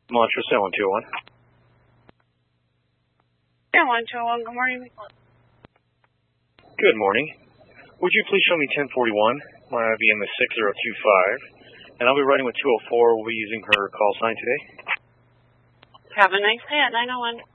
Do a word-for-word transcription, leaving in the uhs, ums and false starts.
Montrose, one two oh one. Yeah, one two oh one, good morning. Good morning. Would you please show me ten forty-one? My I V in the six zero two five. And I'll be riding with two oh four. We'll be using her call sign today. Have a nice day at nine oh one.